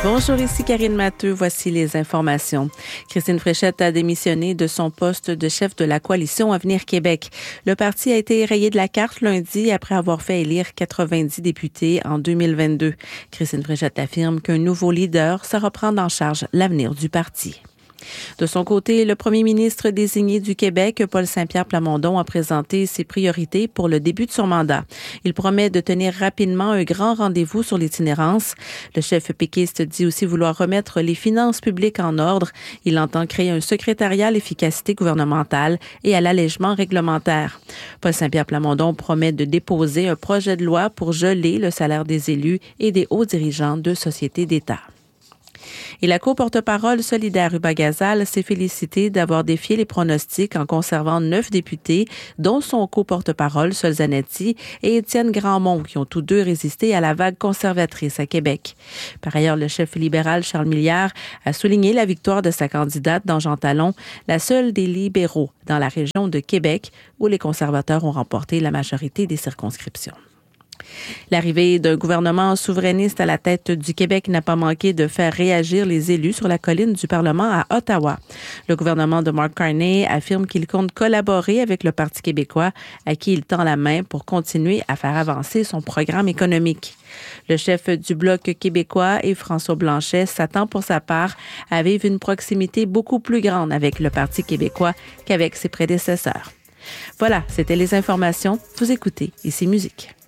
Bonjour, ici Karine Matteux. Voici les informations. Christine Fréchette a démissionné de son poste de chef de la coalition Avenir Québec. Le parti a été rayé de la carte lundi après avoir fait élire 90 députés en 2022. Christine Fréchette affirme qu'un nouveau leader saura prendre en charge l'avenir du parti. De son côté, le premier ministre désigné du Québec, Paul Saint-Pierre Plamondon, a présenté ses priorités pour le début de son mandat. Il promet de tenir rapidement un grand rendez-vous sur l'itinérance. Le chef péquiste dit aussi vouloir remettre les finances publiques en ordre. Il entend créer un secrétariat à l'efficacité gouvernementale et à l'allègement réglementaire. Paul Saint-Pierre Plamondon promet de déposer un projet de loi pour geler le salaire des élus et des hauts dirigeants de sociétés d'État. Et la co-porte-parole solidaire Uba Gazal s'est félicitée d'avoir défié les pronostics en conservant 9 députés, dont son co-porte-parole Sol Zanetti et Étienne Grandmont, qui ont tous deux résisté à la vague conservatrice à Québec. Par ailleurs, le chef libéral Charles Millière a souligné la victoire de sa candidate dans Jean Talon, la seule des libéraux dans la région de Québec, où les conservateurs ont remporté la majorité des circonscriptions. L'arrivée d'un gouvernement souverainiste à la tête du Québec n'a pas manqué de faire réagir les élus sur la colline du Parlement à Ottawa. Le gouvernement de Mark Carney affirme qu'il compte collaborer avec le Parti québécois, à qui il tend la main pour continuer à faire avancer son programme économique. Le chef du Bloc québécois, Yves-François Blanchet, s'attend pour sa part à vivre une proximité beaucoup plus grande avec le Parti québécois qu'avec ses prédécesseurs. Voilà, c'était les informations. Vous écoutez Ici Musique.